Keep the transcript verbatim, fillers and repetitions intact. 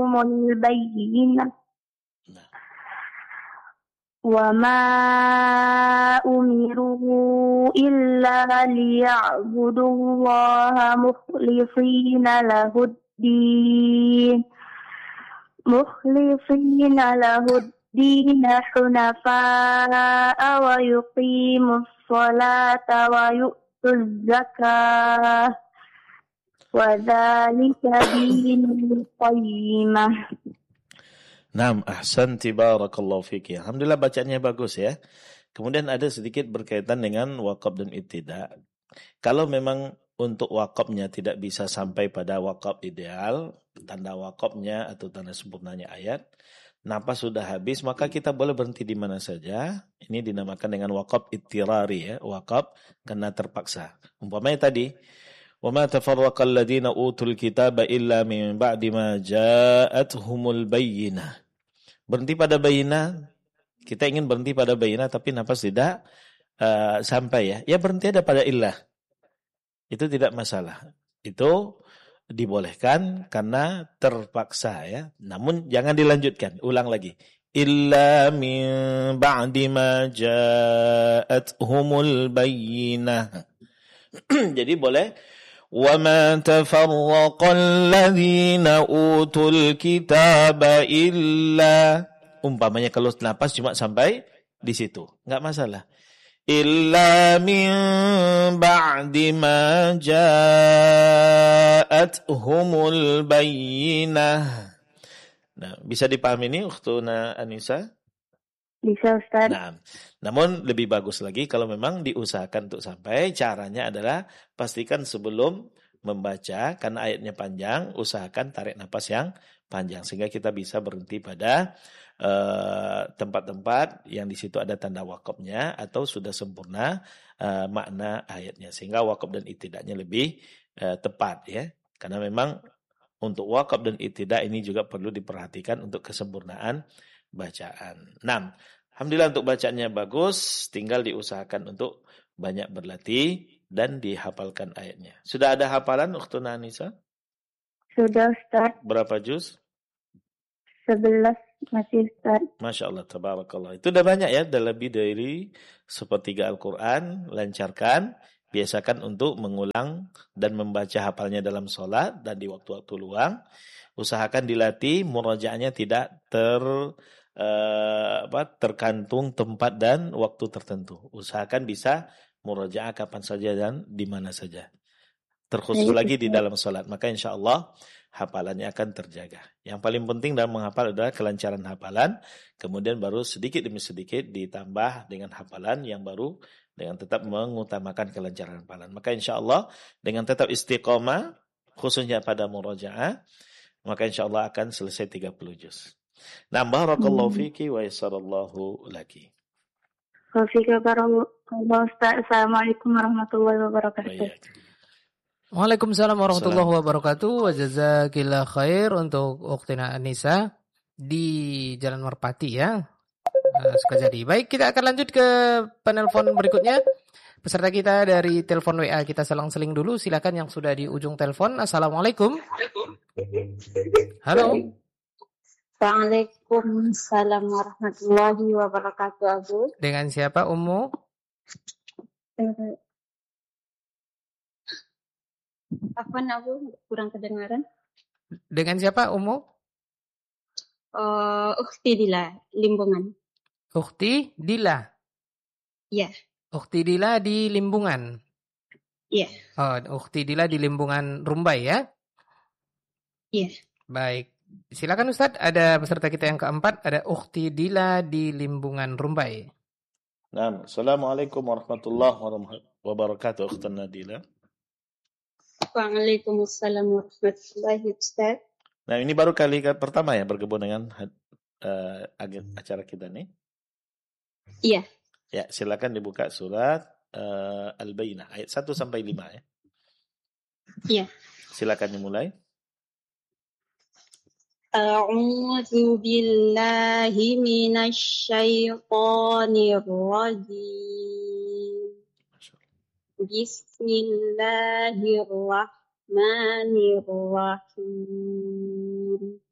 البينة وما أمروا إلا ليعبدوا الله مخلصين له الدين مخلصين له الدين حنفاء ويقيموا الصلاة ويؤتوا الزكاة وذلك دين القيمة. Naam, ahsanti barakallahu fiki. Alhamdulillah bacaannya bagus ya. Kemudian ada sedikit berkaitan dengan wakaf dan ibtida. Kalau memang untuk wakafnya tidak bisa sampai pada wakaf ideal, tanda wakafnya atau tanda sempurnanya ayat, napas sudah habis, maka kita boleh berhenti di mana saja. Ini dinamakan dengan wakaf ittirari ya, wakaf karena terpaksa. Umpamanya tadi, وَمَا تَفَرَّقَ الَّذِينَ أُوتُوا الْكِتَابَ إِلَّا مِنْ بَعْدِ مَا جَاءَتْهُمُ الْبَيِّنَةُ. Berhenti pada bayinah, kita ingin berhenti pada bayinah tapi nafas tidak uh, sampai ya. Ya berhenti ada pada illah. Itu tidak masalah. Itu dibolehkan karena terpaksa ya. Namun jangan dilanjutkan, ulang lagi. Illa min ba'di ma ja'athumul bayyinah. Jadi boleh وَمَا تَفَرَّقَ الَّذِينَ أُوتُوا الْكِتَابَ إِلَّا. Umpamanya kalau napas cuma sampai di situ, enggak masalah. Illa min ba'di ma ja'athumul bayyinah. Nah, bisa dipahami ini Ukhtuna Anisa? Bisa Ustaz. Nah, namun lebih bagus lagi kalau memang diusahakan untuk sampai, caranya adalah pastikan sebelum membaca, karena ayatnya panjang, usahakan tarik napas yang panjang sehingga kita bisa berhenti pada uh, tempat-tempat yang di situ ada tanda wakafnya atau sudah sempurna uh, makna ayatnya, sehingga wakaf dan iktidanya lebih uh, tepat ya. Karena memang untuk wakaf dan iktidak ini juga perlu diperhatikan untuk kesempurnaan bacaan. Nah, alhamdulillah untuk bacaannya bagus, tinggal diusahakan untuk banyak berlatih dan dihafalkan ayatnya. Sudah ada hafalan Ukhtuna Anisa? Sudah Ustaz. Berapa juz? Sebelas masih Ustaz. Masya Allah, tabarakallah. Itu udah banyak ya, udah lebih dari sepertiga Al-Quran. Lancarkan, biasakan untuk mengulang dan membaca hafalnya dalam sholat dan di waktu-waktu luang. Usahakan dilatih, murajaahnya tidak ter Uh, apa, tergantung tempat dan waktu tertentu. Usahakan bisa murajaah kapan saja dan di mana saja. Terkhusus lagi di dalam salat, maka insya Allah hafalannya akan terjaga. Yang paling penting dalam menghafal adalah kelancaran hafalan, kemudian baru sedikit demi sedikit ditambah dengan hafalan yang baru dengan tetap mengutamakan kelancaran hafalan. Maka insya Allah dengan tetap istiqomah, khususnya pada murajaah, maka insya Allah akan selesai tiga puluh juz. Nah, barakallahu fiki wa yassarallahu laki. Wa fika barakallahu Ustaz. Assalamualaikum warahmatullahi wabarakatuh. Waalaikumsalam warahmatullahi wabarakatuh. Wa jazakillah khair untuk Ukhtina Anisa di Jalan Merpati ya. Nah, suka jadi. Baik, kita akan lanjut ke penelpon berikutnya. Peserta kita dari telepon W A kita selang-seling dulu. Silakan yang sudah di ujung telepon. Assalamualaikum. Halo. Waalaikumsalam warahmatullahi wabarakatuh, Abu. Dengan siapa, Ummu? Apa, Abu? Kurang kedengaran. Dengan siapa, Ummu? Uh, Ukhti Dila, Limbungan. Ukhti Dila? Iya. Ukhti Dila di Limbungan? Iya. Oh, Ukhti Dila di Limbungan Rumbai ya? Iya. Baik. Silakan Ustadz, ada peserta kita yang keempat, ada Ukhti Dila di Limbungan Rumbai. Nah, Assalamualaikum warahmatullahi wabarakatuh, Ukhtana Dila. Waalaikumsalam warahmatullahi wabarakatuh. Nah, ini baru kali pertama ya bergabung dengan uh, acara kita nih? Iya. Ya, silakan dibuka surat uh, Al-Bayyinah, ayat satu sampai lima ya. Iya. Silakan dimulai. A'udzu billahi minasy syaithanir rajim. Bismillahirrahmanirrahim.